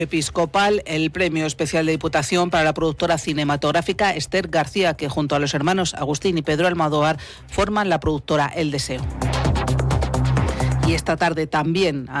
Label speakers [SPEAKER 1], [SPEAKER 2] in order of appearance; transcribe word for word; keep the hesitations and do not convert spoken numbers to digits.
[SPEAKER 1] Episcopal el Premio Especial de Diputación para la productora cinematográfica Esther García, que junto a los hermanos Agustín y Pedro Almodóvar forman la productora El Deseo. Y esta tarde también